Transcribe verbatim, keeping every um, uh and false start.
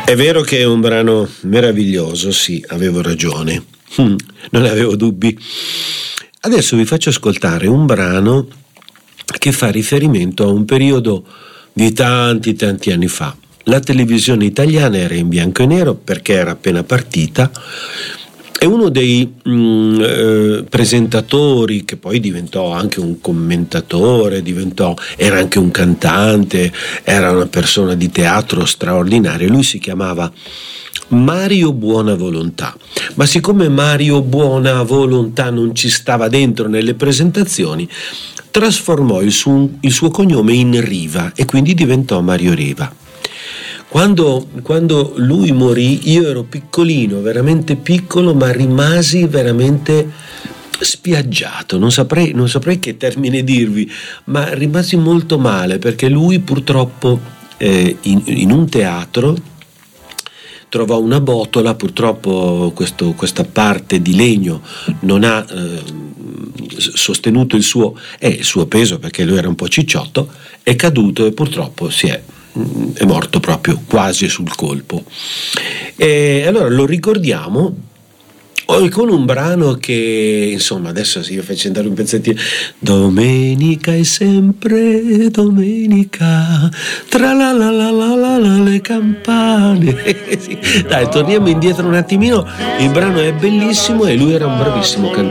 È vero che è un brano meraviglioso, sì, avevo ragione, non ne avevo dubbi. Adesso vi faccio ascoltare un brano che fa riferimento a un periodo di tanti tanti anni fa. La televisione italiana era in bianco e nero perché era appena partita e uno dei mh, eh, presentatori, che poi diventò anche un commentatore, diventò, era anche un cantante, era una persona di teatro straordinaria, lui si chiamava Mario Buonavolontà, ma siccome Mario Buonavolontà non ci stava dentro nelle presentazioni, trasformò il suo, il suo cognome in Riva e quindi diventò Mario Riva. Quando, quando lui morì io ero piccolino, veramente piccolo, ma rimasi veramente spiaggiato, non saprei, non saprei che termine dirvi, ma rimasi molto male perché lui purtroppo eh, in, in un teatro trovò una botola, purtroppo questo, questa parte di legno non ha eh, sostenuto il suo, eh, il suo peso perché lui era un po' cicciotto, è caduto e purtroppo si è è morto proprio quasi sul colpo. E allora lo ricordiamo con un brano che, insomma, adesso sì, io faccio andare un pezzettino. Domenica è sempre domenica, tra la la la la la, la le campane. Dai, torniamo indietro un attimino. Il brano è bellissimo e lui era un bravissimo cantante.